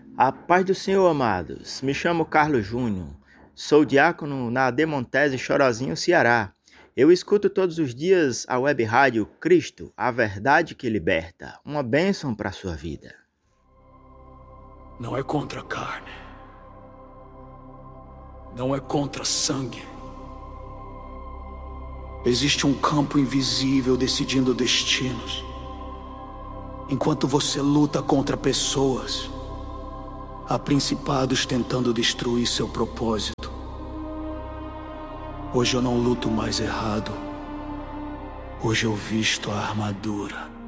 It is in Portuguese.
A paz do Senhor, amados. Me chamo Carlos Júnior. Sou diácono na Demontese Chorozinho, Ceará. Eu escuto todos os dias a web rádio Cristo, a verdade que liberta. Uma bênção para a sua vida. Não é contra a carne. Não é contra sangue. Existe um campo invisível decidindo destinos. Enquanto você luta contra pessoas, há principados tentando destruir seu propósito. Hoje eu não luto mais errado. Hoje eu visto a armadura.